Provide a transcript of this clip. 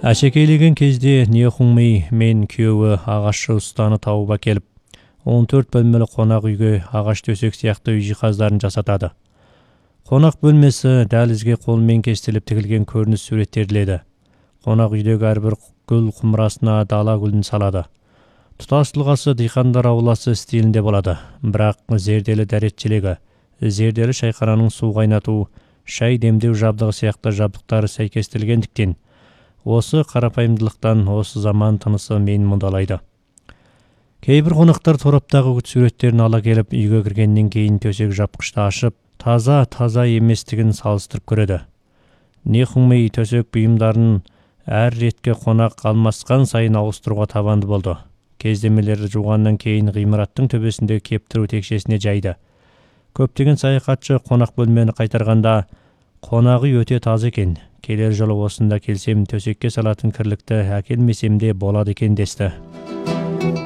Әшекейлеген кезде Нехуңми мен күйеуі ағашшы ұстаны тауып әкеліп, 14 бөлмелі қонақ үйге ағаш төсек сияқты үй жиһаздарын жасатады. Қонақ бөлмесі дәлізге қолмен кестеліп тігілген көрініс суреттеледі. Қонақ үйдегі әрбір гүл құмырасына дала гүлін салады. Тұтас тұлғасы диқандар ауласы стилінде болады, бірақ зерделі дәретшілігі, зерделі шайхананың су қайнату, шай демдеу жабдығы сияқты жабдықтары сәйкестілгендіктен, осы қарапайымдылықтан осы заман тынысы мен мұндалайды. Кейбір қонақтар тораптағы суреттерін ала келіп, үйге кіргеннен кейін төсек жапқышты ашып, таза еместігін салыстырып көреді. Нехуңми төсек бұйымдарын әр ретке қонақ алмасқан сайын ауыстыруға табанды болды. Кездемелерді жуғаннан кейін ғимараттың төбесінде кептіру текшесіне жайды. Көптеген саяхатшы қонақ бөлмені қайтарғанда, қонағы өте таза екен. Келер жолы осында келсем төсекке салатын кірлікті әкелмесем де болады екен десті.